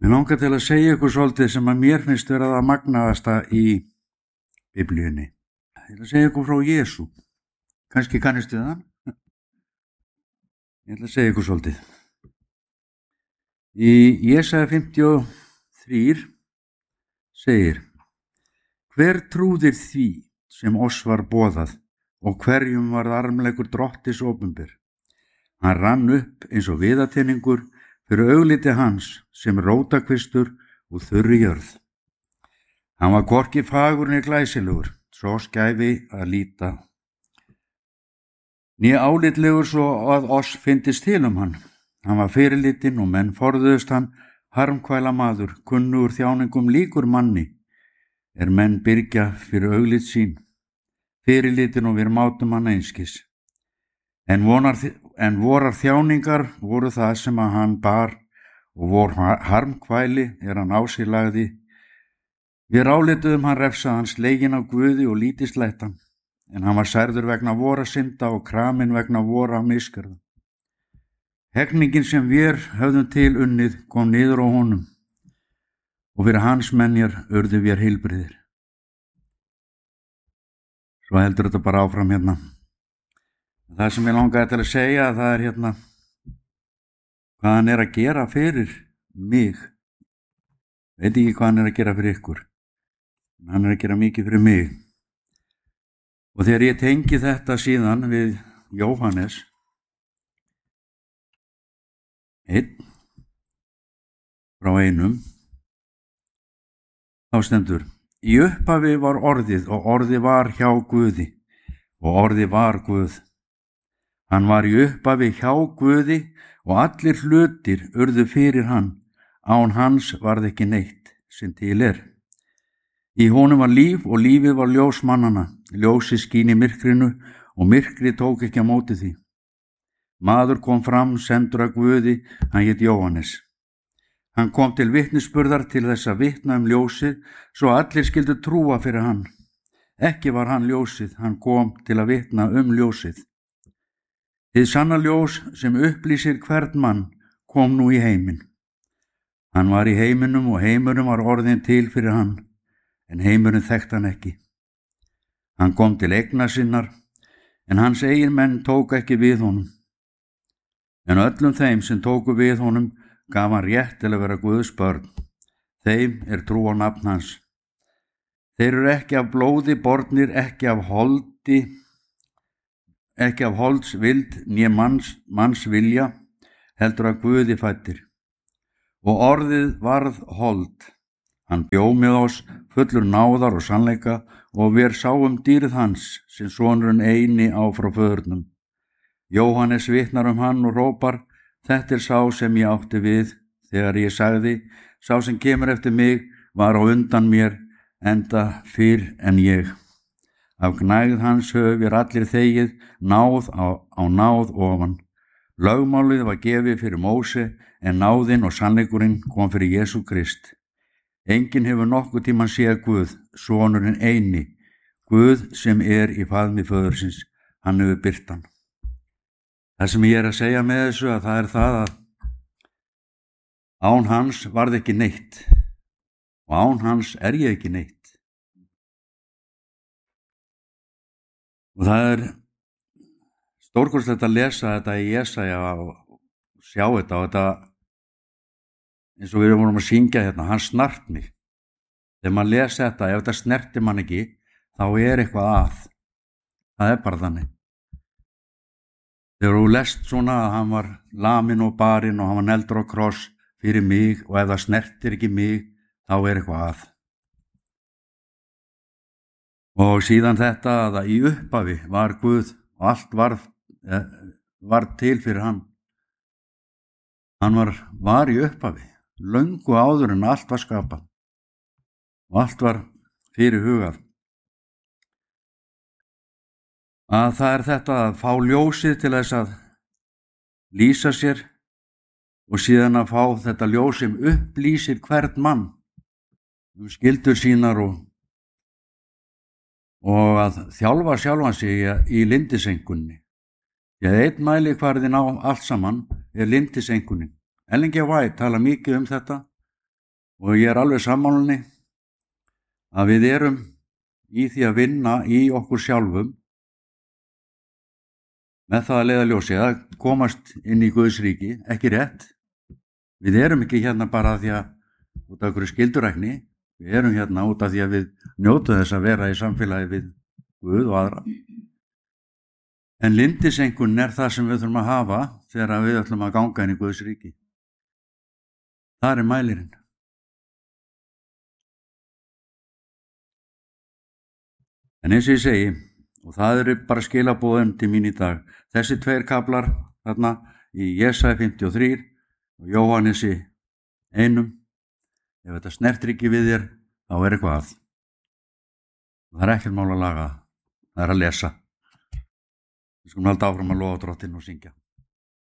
Mér langar til að segja ykkur svolítið sem að mér finnst vera það magnaðasta í Biblíunni. Ég ætla að segja ykkur frá Jesú. Kannski kannistu það? Ég ætla að segja ykkur svolítið. Í Jesaja 53 segir: Hver trúðir því sem oss var boðað og hverjum varð armleikur Drottis opinber? Hann rann upp eins og viðatinningur fyrir augliti hans sem rótakvistur og þurri jörð. Hann var hvorki fagur né glæsilegur, svo skæfi að líta, né álitlegur svo að oss fyndist til hann. Hann var fyrirlitinn og menn forðuðust hann, harmkvæla maður, kunnugur þjáningum líkur manni, menn byrgja fyrir auglit sín, fyrirlitinn og við mátum hann einskis. En vorar þjáningar voru það sem að hann bar og vor harmkvæli hann á sig lagði. Við álituðum hann refsa hans sleginn af Guði og lítislættan, en hann var særður vegna vora synda og kramin vegna vora misgjörða. Hegningin sem við höfðum til unnið kom niður á honum og fyrir hans menjar urðu við heilbrigðir. Svo heldur þetta bara áfram hérna. Það sem ég langaði til að segja, það er hérna hvað hann að gera fyrir mig. Veit ekki hvað hann að gera fyrir ykkur. Hann að gera mikið fyrir mig. Og þegar ég tengi þetta síðan við Jóhannes 1 frá 1, þá stendur: Í upphafi var orðið og orðið var hjá Guði og orðið var Guð. Hann var í upphafi hjá Guði og allir hlutir urðu fyrir hann. Án hans varð ekki neitt sem til er. Í honum var líf og lífið var ljós mannanna. Ljósið skín í myrkrinu og myrkrið tók ekki á móti því. Maður kom fram, sendur af Guði, hann hét Jóhannes. Hann kom til vitnisburðar til þess að vitna ljósið, svo allir skyldu trúa fyrir hann. Ekki var hann ljósið, hann kom til að vitna ljósið. Hið sanna ljós sem upplýsir hvern mann kom nú í heiminn. Hann var í heiminum og heimurinn var orðinn til fyrir hann, en heimurinn þekkti hann ekki. Hann kom til eigna sinnar, en hans eigin menn tók ekki við honum. En öllum þeim sem tóku við honum gaf hann rétt til að vera Guðs börn. Þeim er trú á nafn hans. Þeir eru ekki af blóði bornir, ekki af holds vild né manns vilja, heldur að Guði fæddir. Og orðið varð hold. Hann bjó með oss fullur náðar og sannleika og við sáum dýrð hans sem sonurinn eini á frá föðurnum. Jóhannes vitnar hann og rópar: Þetta er sá sem ég átti við þegar ég sagði: Sá sem kemur eftir mig var á undan mér, enda fyrr en ég. Af gnægð hans höfum við allir þegið, náð á náð ofan. Lögmálið var gefið fyrir Móse, en náðin og sannleikurinn kom fyrir Jesú Krist. Enginn hefur nokkuð tímann séð Guð, sonurinn eini, Guð sem er í faðmi föðursins, hann hefur birt hann. Það sem ég að segja með þessu, að það er það að án hans varð ekki neitt og án hans er ég ekki neitt. Og það er stórkostlegt að lesa þetta í Jesaja og sjá þetta og þetta, eins og við vorum að syngja hérna, hann snart mig. Þegar maður lesa þetta, ef þetta snerti mann ekki, þá er eitthvað að. Það er bara þannig. Þegar þú lest svona að hann var laminn og barinn og hann var negldur á kross fyrir mig og ef það snertir ekki mig, þá er eitthvað að. Og síðan þetta að í upphafi var Guð og allt var til fyrir hann. Hann var í upphafi, löngu áður en allt var skapað og allt var fyrir hugað. Að það er þetta að fá ljósið til þess að lýsa sér og síðan að fá þetta ljós sem upplýsir hvern mann skyldur sínar og að þjálfa sjálfan sig í lindisengunni. Því að einn mælikvarðinn á allt saman er lindisengunin. Ellen G. White tala mikið þetta Og ég alveg sammála að við erum í því að vinna í okkur sjálfum með það að leiðarljósi að komast inn í Guðs ríki, ekki rétt. Við erum ekki hérna bara því að út af einhverju skyldurækni, við erum hérna út af því að við njótum þess að vera í samfélagi við Guð og aðra. En lyndiseinkunn það sem við þurfum að hafa þegar við ætlum að ganga inn í Guðs ríki. Það mælirinn. En eins og ég segi, og það eru bara skilaboðin til mín í dag, þessi 2 kaflar þarna í Jesaja 53 og Jóhannesi 1, ef þetta snertir ekki við þér, þá eitthvað að. Það ekkert mál að laga, það að lesa. Við skulum halda áfram að lofa Drottinn og syngja.